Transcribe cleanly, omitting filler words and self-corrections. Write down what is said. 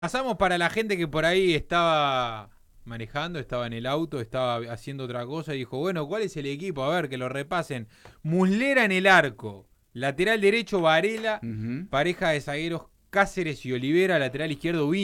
Pasamos para la gente que por ahí estaba manejando, estaba en el auto, estaba haciendo otra cosa y dijo, bueno, ¿cuál es el equipo? A ver, que lo repasen. Muslera en el arco. Lateral derecho, Varela. Ujú. Pareja de zagueros Cáceres y Olivera. Lateral izquierdo,